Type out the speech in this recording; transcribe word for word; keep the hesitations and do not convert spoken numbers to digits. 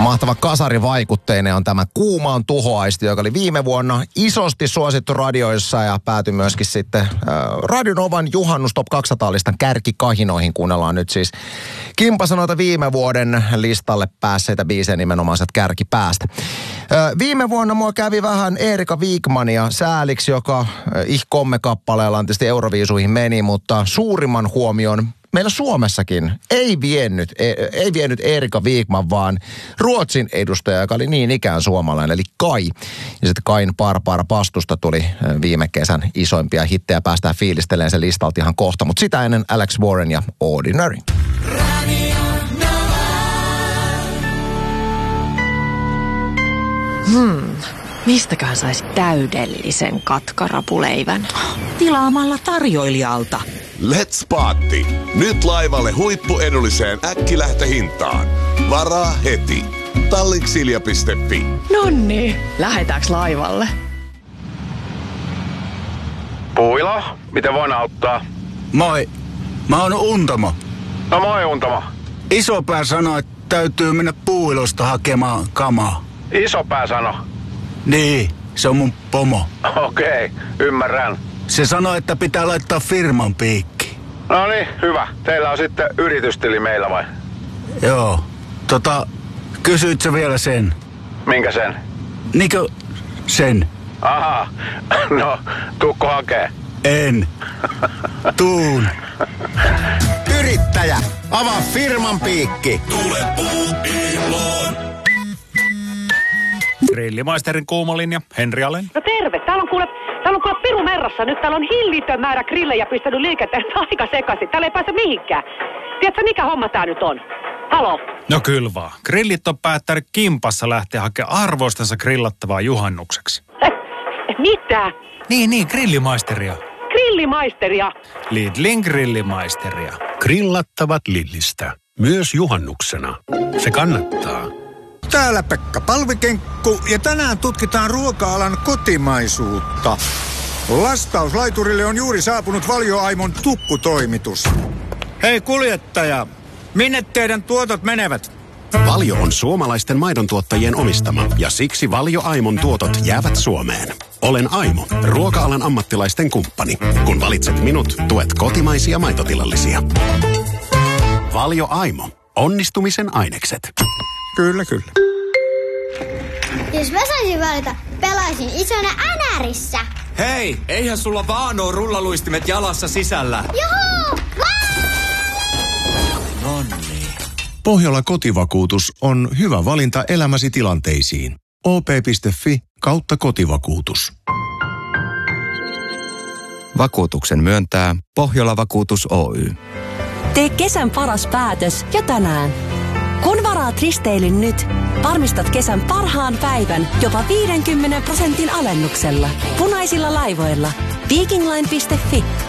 Mahtava kasarivaikutteinen on tämä Kuumaan tuhoaisti, joka oli viime vuonna isosti suosittu radioissa ja päätyi myöskin sitten äh, Radio Novan Juhannus Top kaksisataa-listan kärkikahinoihin. Kuunnellaan nyt siis Kimpasanoita viime vuoden listalle päässeitä biisejä nimenomaan sieltä kärkipäästä. Äh, viime vuonna mua kävi vähän Erika Wigmania sääliksi, joka äh, Ich Komme-kappaleellaan tietysti Euroviisuihin meni, mutta suurimman huomion meillä Suomessakin ei vienyt, ei, ei vienyt Erika Wigman, vaan Ruotsin edustaja, joka oli niin ikään suomalainen, eli Kai. Ja sitten Kain Par Par Pastusta tuli viime kesän isoimpia hittejä. Päästään fiilistelemään se listalta ihan kohta, mutta sitä ennen Alex Warren ja Ordinary. Hmm. Mistäköhän saisi täydellisen katkarapuleivän? Tilaamalla tarjoilijalta. Let's Paatti. Nyt laivalle huippuedulliseen äkkilähtöhintaan. Varaa heti. Tallinksilja piste fi. Nonni, lähetäänkö laivalle? Puilo, miten voin auttaa? Moi, mä oon Untamo. No moi Untamo. Isopää sanoi, että täytyy mennä Puuilosta hakemaan kamaa. Isopää sano? Niin, se on mun pomo. Okei, ymmärrän. Se sanoi, että pitää laittaa firman piikki. No niin, hyvä. Teillä on sitten yritystili meillä vai? Joo. Tota, kysyit sä vielä sen? Minkä sen? Niinkö sen? Aha, no tuukko hakee? En. Tuun. Yrittäjä, avaa firman piikki. Tule Puuiloon. Grillimaisterin kuuma linja, Henri Alén. No terve, täällä on kuule, täällä on kuule Piru Merrassa. Nyt täällä on hillitön määrä grillejä pistänyt liikenteen aika sekaisin. Täällä ei pääse mihinkään. Tiedätkö mikä homma tää nyt on? Halo? No kyllä vaan. Grillit on päättänyt Kimpassa lähteä hakemaan arvoistansa grillattavaa juhannukseksi. Eh, mitä? Niin, niin, grillimaisteria. Grillimaisteria? Lidlin grillimaisteria. Grillattavat Lidlistä. Myös juhannuksena. Se kannattaa. Täällä Pekka Palvikenkku ja tänään tutkitaan ruoka-alan kotimaisuutta. Lastauslaiturille on juuri saapunut Valio Aimon tukkutoimitus. Hei kuljettaja, minne teidän tuotot menevät? Valio on suomalaisten maidontuottajien omistama ja siksi Valio Aimon tuotot jäävät Suomeen. Olen Aimo, ruoka-alan ammattilaisten kumppani. Kun valitset minut, tuet kotimaisia maitotilallisia. Valio Aimo. Onnistumisen ainekset. Kyllä, kyllä. Jos mä saisin valita, pelaisin isona Änärissä. Hei, eihän sulla vaan oo rullaluistimet jalassa sisällä. Juhu! Nonni. Pohjola kotivakuutus on hyvä valinta elämäsi tilanteisiin. o p piste f i kautta kotivakuutus. Vakuutuksen myöntää Pohjola Vakuutus Oy. Tee kesän paras päätös jo tänään. Kun varaat risteilyn nyt, varmistat kesän parhaan päivän jopa viidenkymmenen prosentin alennuksella. Punaisilla laivoilla. Vikingline piste f i